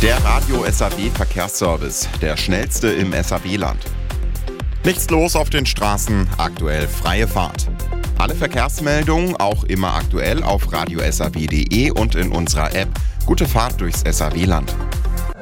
Der Radio SAW Verkehrsservice, der schnellste im SAW-Land. Nichts los auf den Straßen, aktuell freie Fahrt. Alle Verkehrsmeldungen auch immer aktuell auf radiosaw.de und in unserer App. Gute Fahrt durchs SAW-Land.